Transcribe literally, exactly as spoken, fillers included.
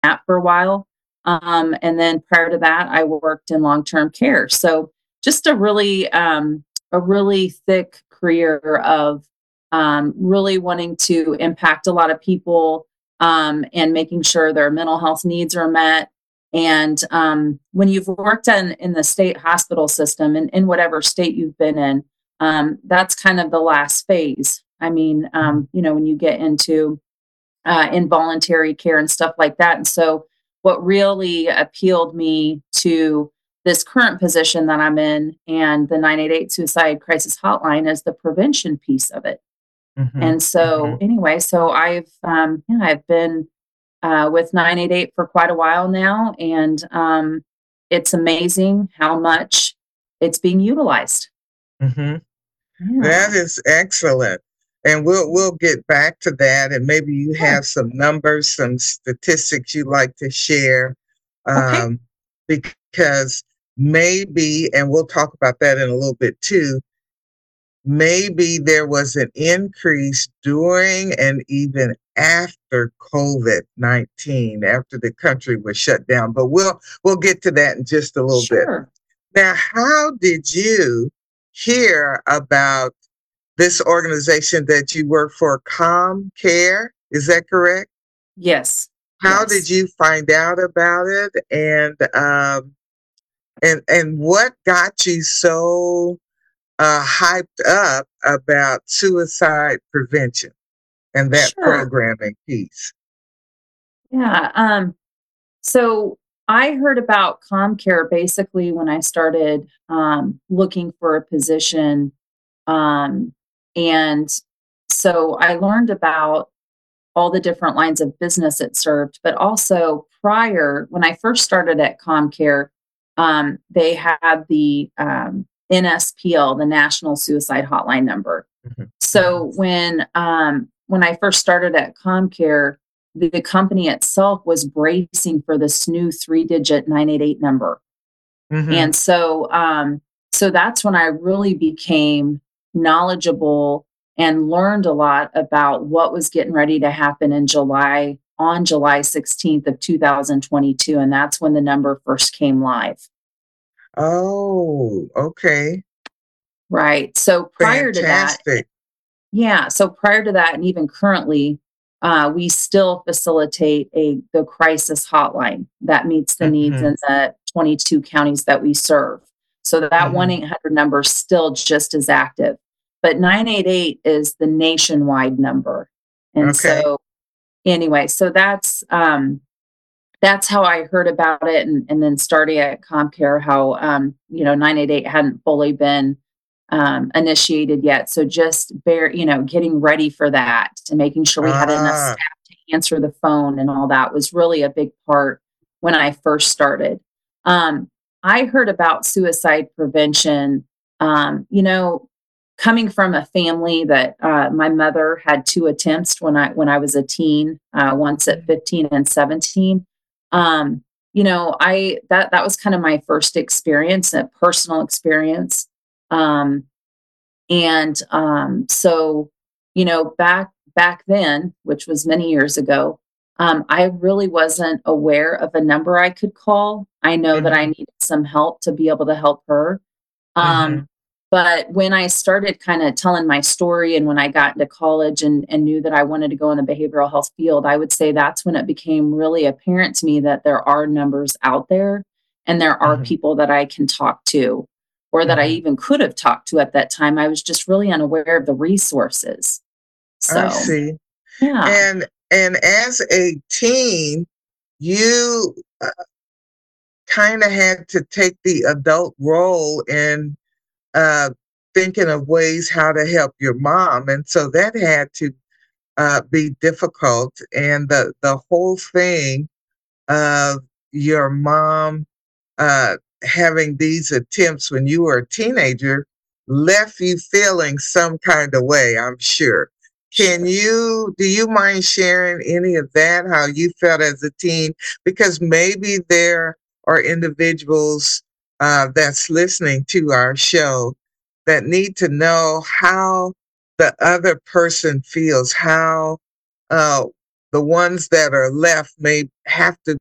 that for a while. Um, and then prior to that, I worked in long-term care. So just a really, um, a really thick career of um, really wanting to impact a lot of people um, and making sure their mental health needs are met. And um, when you've worked in, in the state hospital system, in, in whatever state you've been in, um, that's kind of the last phase. I mean, um, you know, when you get into uh, involuntary care and stuff like that. And so, what really appealed me to this current position that I'm in and the nine eight eight suicide crisis hotline is the prevention piece of it. Mhm, And so, mhm. anyway, so I've um, yeah, I've been uh, with nine eight eight for quite a while now, and um, it's amazing how much it's being utilized. Mhm. That Yeah. is excellent. And we'll we'll get back to that, and maybe you Sure. have some numbers, some statistics you'd like to share, Okay. um, because maybe, and we'll talk about that in a little bit too, maybe there was an increase during and even after COVID nineteen, after the country was shut down. But we'll we'll get to that in just a little bit. Sure. Now, how did you hear about this organization that you work for, Calm Care? Is that correct? Yes. How did Yes. you find out about it? And um, and and what got you so uh, hyped up about suicide prevention and that Sure. programming piece? Yeah. Um, so I heard about ComCare basically when I started um, looking for a position. Um, and so I learned about all the different lines of business it served, but also prior, when I first started at ComCare, um, they had the um, N S P L, the National Suicide Hotline number. Mhm, mhm, So when um, when I first started at ComCare, the, the company itself was bracing for this new three-digit nine eight eight number, mhm. and so um, so that's when I really became knowledgeable and learned a lot about what was getting ready to happen in July on July sixteenth of two thousand twenty-two, and that's when the number first came live. Oh, okay. Right. So prior to that, Fantastic. yeah. So prior to that, and even currently, uh, we still facilitate a the crisis hotline that meets the needs Mhm, in the twenty-two counties that we serve. So that one mhm. eight hundred number is still just as active, but nine eight eight is the nationwide number. And Okay. so anyway, so that's um, that's how I heard about it, and, and then starting at ComCare, how um, you know nine eight eight hadn't fully been um, initiated yet. So just bear, you know, getting ready for that and making sure we had enough Ah, staff to answer the phone and all that was really a big part when I first started. Um, I heard about suicide prevention. Um, you know, coming from a family that uh, my mother had two attempts when I when I was a teen, uh, once at mhm. fifteen and seventeen. Um, you know, I that that was kind of my first experience, a personal experience. Um, and um, so, you know, back back then, which was many years ago, um, I really wasn't aware of a number I could call. I know that I Mhm, needed some help to be able to help her. Um, mhm. but when I started kind of telling my story and when I got into college and, and knew that I wanted to go in the behavioral health field, I would say that's when it became really apparent to me that there are numbers out there and there are Mhm, people that I can talk to or that I mhm. even could have talked to at that time. I was just really unaware of the resources. I So, see. yeah. And and as a teen, you, uh, kinda had to take the adult role in, uh, thinking of ways how to help your mom, and so that had to, uh, be difficult, and the the whole thing of your mom, uh, having these attempts when you were a teenager left you feeling some kind of way, I'm sure. Can Sure. you do you mind sharing any of that, how you felt as a teen? Because maybe there are individuals uh, that's listening to our show that need to know how the other person feels, how uh, the ones that are left may have to